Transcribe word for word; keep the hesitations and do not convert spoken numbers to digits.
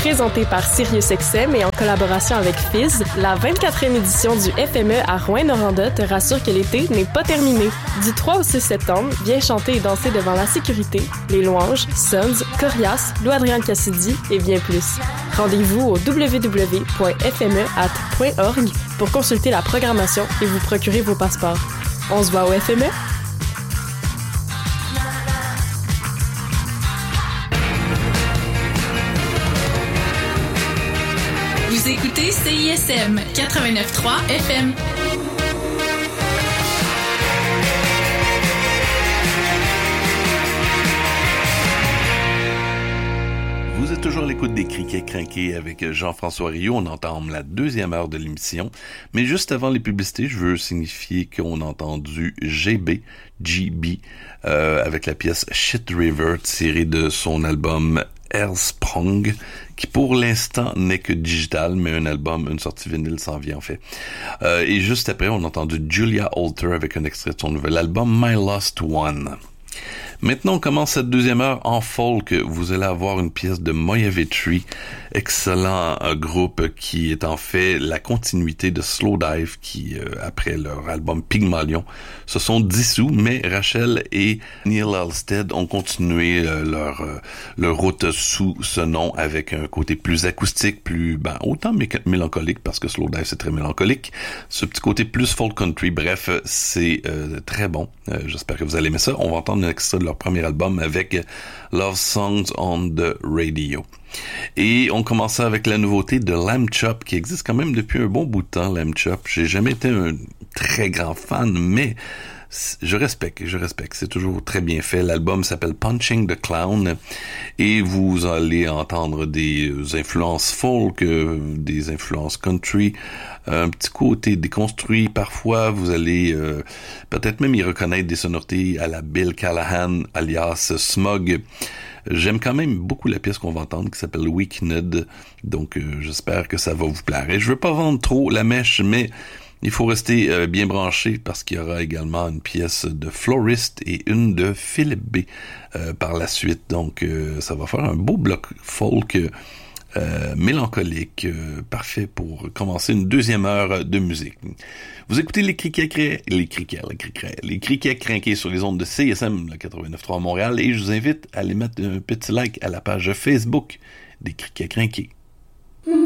Présentée par SiriusXM et en collaboration avec Fizz, la vingt-quatrième édition du F M E à Rouyn-Noranda te rassure que l'été n'est pas terminé. Du trois au six septembre, viens chanter et danser devant la sécurité, les louanges, Sons, Corias, Lou-Adrian Cassidy et bien plus. Rendez-vous au w w w point f m e a t point org pour consulter la programmation et vous procurer vos passeports. On se voit au F M E? Vous écoutez C I S M quatre-vingt-neuf virgule trois F M. Vous êtes toujours à l'écoute des Criquets Crinqués avec Jean-François Rio. On entame la deuxième heure de l'émission. Mais juste avant les publicités, je veux signifier qu'on a entendu G B, G B, euh, avec la pièce Shit River tirée de son album Ersprung, qui pour l'instant n'est que digital, mais un album, une sortie vinyle s'en vient en fait. Euh, et juste après, on a entendu Julia Holter avec un extrait de son nouvel album My Lost One. Maintenant, on commence cette deuxième heure en folk. Vous allez avoir une pièce de Moya Vitry, excellent euh, groupe qui est en fait la continuité de Slowdive qui, euh, après leur album Pygmalion, se sont dissous, mais Rachel et Neil Halstead ont continué euh, leur, euh, leur route sous ce nom avec un côté plus acoustique, plus, ben, autant mé- mélancolique, parce que Slowdive c'est très mélancolique, ce petit côté plus folk country, bref, c'est euh, très bon. Euh, j'espère que vous allez aimer ça. On va entendre un extrait de leur premier album avec Love Songs on the Radio. Et on commençait avec la nouveauté de Lamb Chop, qui existe quand même depuis un bon bout de temps, Lamb Chop. J'ai jamais été un très grand fan, mais je respecte, je respecte. C'est toujours très bien fait. L'album s'appelle Punching the Clown et vous allez entendre des influences folk, des influences country, un petit côté déconstruit parfois. Vous allez euh, peut-être même y reconnaître des sonorités à la Bill Callahan, alias Smog. J'aime quand même beaucoup la pièce qu'on va entendre qui s'appelle Weekend, donc euh, j'espère que ça va vous plaire. Et je veux pas vendre trop la mèche, mais il faut rester euh, bien branché parce qu'il y aura également une pièce de Florist et une de Philip B euh, par la suite. Donc euh, ça va faire un beau bloc folk euh, mélancolique, euh, parfait pour commencer une deuxième heure de musique. Vous écoutez les criquets, les criquets, les criquets, les criquets crinqués sur les ondes de C S M quatre-vingt-neuf virgule trois Montréal et je vous invite à aller mettre un petit like à la page Facebook des Criquets Crinqués.